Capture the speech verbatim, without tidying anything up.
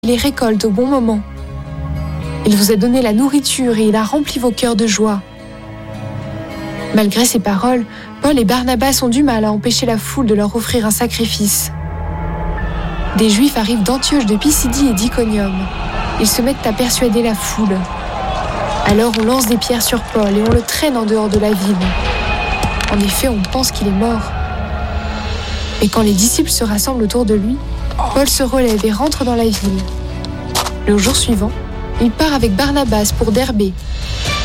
Il les récolte au bon moment. Il vous a donné la nourriture et il a rempli vos cœurs de joie. » Malgré ces paroles, Paul et Barnabas ont du mal à empêcher la foule de leur offrir un sacrifice. Des Juifs arrivent d'Antioche, de Pisidie et d'Iconium. Ils se mettent à persuader la foule. Alors on lance des pierres sur Paul et on le traîne en dehors de la ville. En effet, on pense qu'il est mort. Et quand les disciples se rassemblent autour de lui, Paul se relève et rentre dans la ville. Le jour suivant, il part avec Barnabas pour Derbé.